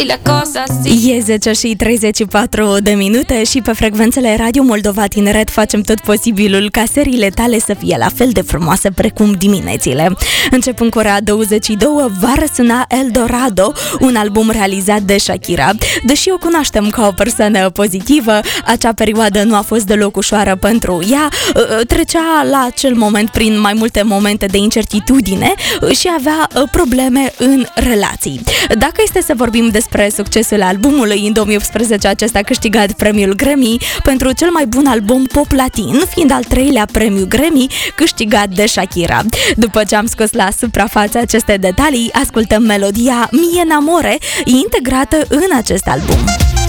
y la cosa sigue. E 10 și 34 de minute și pe frecvențele Radio Moldova Tineret facem tot posibilul ca seriile tale să fie la fel de frumoase precum diminețile. Începând cu ora 22, va răsuna Eldorado, un album realizat de Shakira. Deși o cunoaștem ca o persoană pozitivă, acea perioadă nu a fost deloc ușoară pentru ea, trecea la acel moment prin mai multe momente de incertitudine și avea probleme în relații. Dacă este să vorbim despre succesul albumului, în 2018 acesta a câștigat premiul Grammy pentru cel mai bun album pop latin, fiind al 3-lea premiu Grammy câștigat de Shakira. După ce am scos la suprafață aceste detalii, ascultăm melodia Mi Enamore, integrată în acest album.